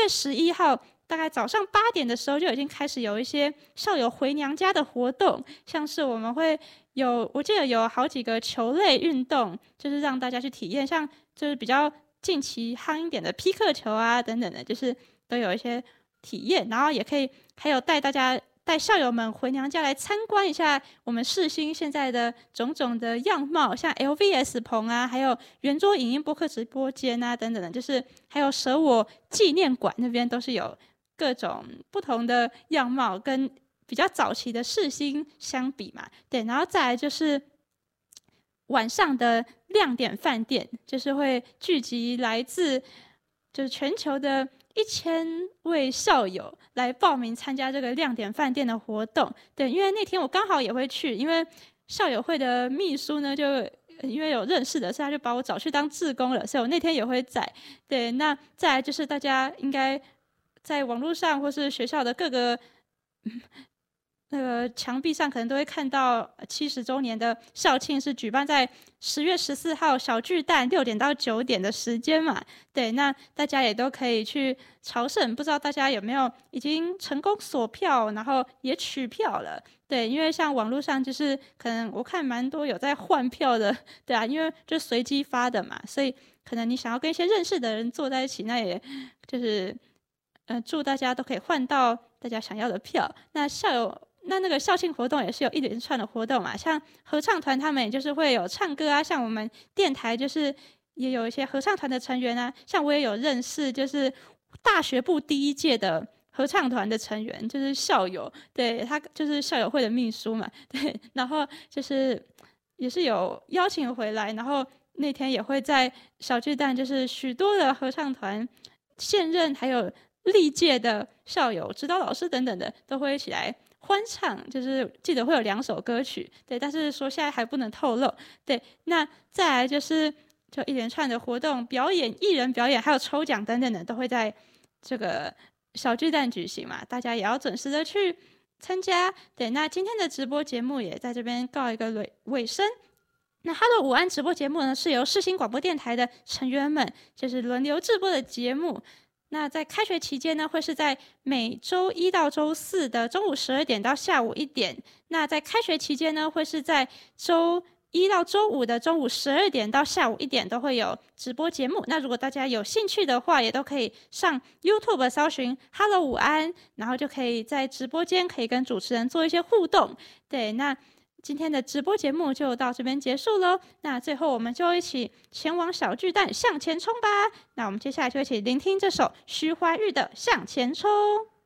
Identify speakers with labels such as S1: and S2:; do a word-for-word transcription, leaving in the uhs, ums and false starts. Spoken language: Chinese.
S1: 月十一号大概早上八点的时候就已经开始有一些校友回娘家的活动，像是我们会有，我记得有好几个球类运动，就是让大家去体验，像就是比较近期夯一点的匹克球啊等等的，就是都有一些体验，然后也可以还有带大家带校友们回娘家来参观一下我们世新现在的种种的样貌，像 L V S 棚啊，还有圆桌影音播客直播间啊等等的，就是还有舍我纪念馆那边都是有各种不同的样貌，跟比较早期的世新相比嘛。对，然后再来就是晚上的亮点饭店，就是会聚集来自就是全球的一千位校友来报名参加这个亮点饭店的活动。对，因为那天我刚好也会去，因为校友会的秘书呢，就因为有认识的，所以他就把我找去当志工了，所以我那天也会在。对，那再来就是大家应该在网络上或是学校的各个那个墙壁上可能都会看到七十周年的校庆是举办在十月十四号小巨蛋六点到九点的时间嘛。对，那大家也都可以去朝圣，不知道大家有没有已经成功锁票，然后也取票了。对，因为像网络上就是可能我看蛮多有在换票的，对啊，因为就随机发的嘛，所以可能你想要跟一些认识的人坐在一起，那也就是呃祝大家都可以换到大家想要的票。那校友那那个校庆活动也是有一连串的活动嘛，像合唱团他们也就是会有唱歌啊，像我们电台就是也有一些合唱团的成员啊，像我也有认识就是大学部第一届的合唱团的成员，就是校友，对，他就是校友会的秘书嘛，对，然后就是也是有邀请回来，然后那天也会在小巨蛋，就是许多的合唱团现任还有历届的校友、指导老师等等的都会一起来欢唱，就是记得会有两首歌曲，对，但是说现在还不能透露。对，那再来就是就一连串的活动、表演、艺人表演，还有抽奖等等的，都会在这个小巨蛋举行嘛，大家也要准时的去参加。对，那今天的直播节目也在这边告一个尾尾声。那 Hello 午安直播节目呢，是由世新广播电台的成员们就是轮流制播的节目。那在开学期间呢，会是在每周一到周四的中午十二点到下午一点。那在开学期间呢，会是在周一到周五的中午十二点到下午一点都会有直播节目。那如果大家有兴趣的话，也都可以上 YouTube 搜寻 Hello 午安，然后就可以在直播间可以跟主持人做一些互动。对，那今天的直播节目就到这边结束喽。那最后我们就一起前往小巨蛋向前冲吧。那我们接下来就一起聆听这首徐怀钰的《向前冲》。